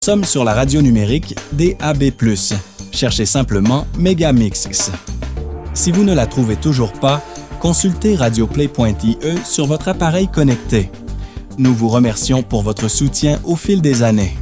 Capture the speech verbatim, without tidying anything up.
Nous sommes sur la radio numérique D A B plus. Cherchez simplement Megamix. Si vous ne la trouvez toujours pas, consultez radioplay point I E sur votre appareil connecté. Nous vous remercions pour votre soutien au fil des années.